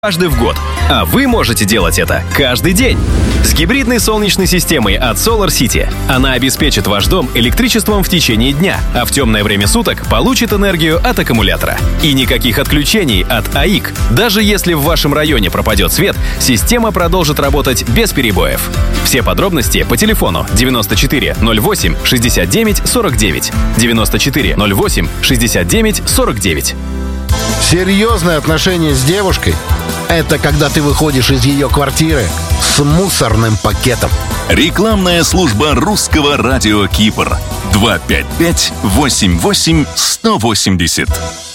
Дважды в год. А вы можете делать это каждый день. С гибридной солнечной системой от Solar City. Она обеспечит ваш дом электричеством в течение дня, а в темное время суток получит энергию от аккумулятора. И никаких отключений от АИК. Даже если в вашем районе пропадет свет, система продолжит работать без перебоев. Все подробности по телефону 94 08 69 49. 94 08 69 49. Серьезные отношения с девушкой — это когда ты выходишь из ее квартиры с мусорным пакетом. Рекламная служба русского радио Кипр. 255-88-180.